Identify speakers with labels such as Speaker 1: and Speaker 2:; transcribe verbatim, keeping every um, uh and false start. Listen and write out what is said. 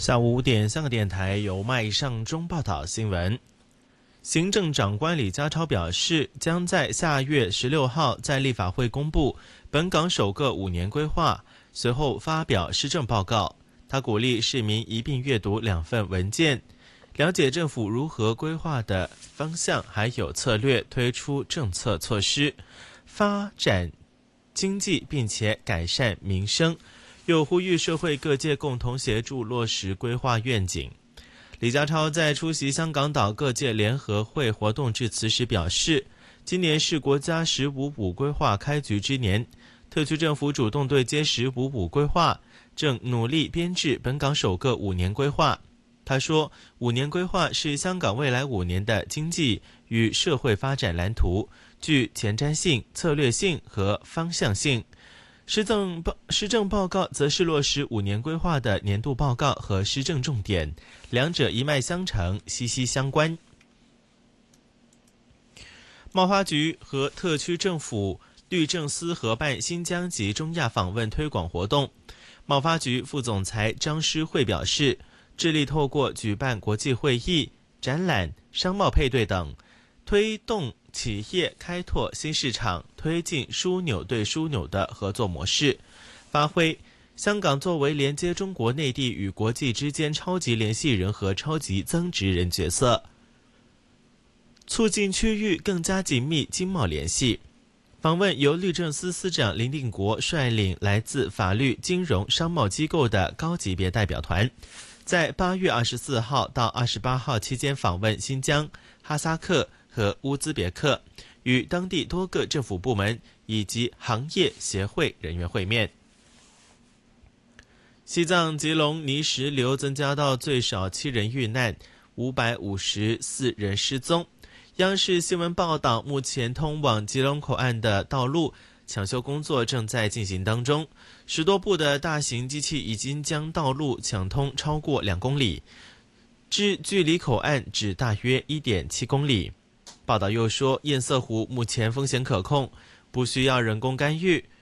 Speaker 1: 下午五点，香港电台由麦尚中报道新闻。行政长官李家超表示，将在下月十六号在立法会公布本港首个五年规划，随后发表施政报告。他鼓励市民一并阅读两份文件，了解政府如何规划的方向，还有策略，推出政策措施，发展经济，并且改善民生。又呼吁社会各界共同协助落实规划愿景。李家超在出席香港岛各界联合会活动致辞时表示，今年是国家十五五规划开局之年，特区政府主动对接十五五规划，正努力编制本港首个五年规划。他说，五年规划是香港未来五年的经济与社会发展蓝图，具前瞻性、策略性和方向性。施政报施政报告则是落实五年规划的年度报告和施政重点，两者一脉相承，息息相关。贸发局和特区政府律政司合办新疆及中亚访问推广活动。贸发局副总裁张诗慧表示，致力透过举办国际会议、展览、商贸配对等，推动企业开拓新市场，推进枢纽对枢纽的合作模式，发挥香港作为连接中国内地与国际之间超级联系人和超级增值人角色，促进区域更加紧密经贸联系。访问由律政司司长林定国率领来自法律、金融、商贸机构的高级别代表团，在八月二十四号到二十八号期间访问新疆、哈萨克和乌兹别克，与当地多个政府部门以及行业协会人员会面。西藏吉隆泥石流增加到最少七人遇难，五百五十四人失踪。央视新闻报道，目前通往吉隆口岸的道路抢修工作正在进行当中，十多部的大型机器已经将道路抢通超过两公里，至距离口岸只大约 一点七公里。报道又说，堰塞湖目前风险可控，不需要人工干预，